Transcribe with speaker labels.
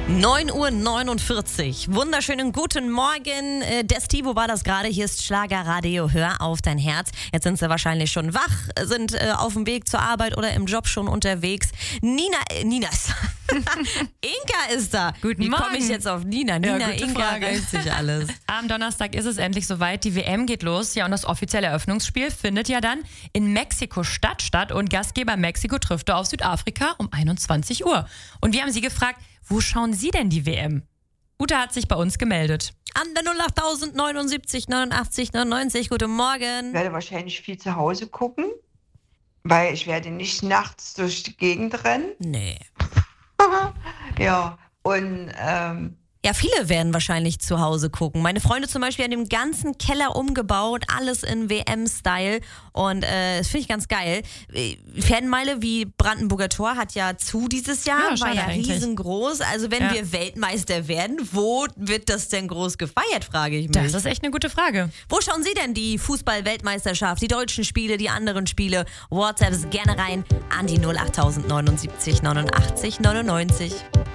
Speaker 1: 9:49 Uhr. Wunderschönen guten Morgen. Der Stivo war das gerade. Hier ist Schlagerradio. Hör auf dein Herz. Jetzt sind sie wahrscheinlich schon wach, sind auf dem Weg zur Arbeit oder im Job schon unterwegs. Nina ist Inka ist da.
Speaker 2: Guten
Speaker 1: Wie
Speaker 2: Morgen.
Speaker 1: komme ich jetzt auf Nina? Nina, Inka, reimt sich alles.
Speaker 2: Am Donnerstag ist es endlich soweit. Die WM geht los. Ja, und das offizielle Eröffnungsspiel findet ja dann in Mexiko-Stadt statt. Und Gastgeber Mexiko trifft da auf Südafrika um 21 Uhr. Und wir haben sie gefragt, wo schauen Sie denn die WM? Ute hat sich bei uns gemeldet.
Speaker 1: An der 08000 79 89 99. Guten Morgen.
Speaker 3: Ich werde wahrscheinlich viel zu Hause gucken, weil ich werde nicht nachts durch die Gegend rennen.
Speaker 1: Nee.
Speaker 3: Ja, und
Speaker 1: Ja, viele werden wahrscheinlich zu Hause gucken. Meine Freunde zum Beispiel haben den ganzen Keller umgebaut, alles in WM-Style und das finde ich ganz geil. Fanmeile wie Brandenburger Tor hat ja zu dieses Jahr,
Speaker 2: Ja,
Speaker 1: war
Speaker 2: schade
Speaker 1: ja
Speaker 2: eigentlich.
Speaker 1: riesengroß. Also wenn wir Weltmeister werden, wo wird das denn groß gefeiert, frage ich mich.
Speaker 2: Das ist echt eine gute Frage.
Speaker 1: Wo schauen Sie denn die Fußball-Weltmeisterschaft, die deutschen Spiele, die anderen Spiele? WhatsApp gerne rein an die 08000 79 89 99.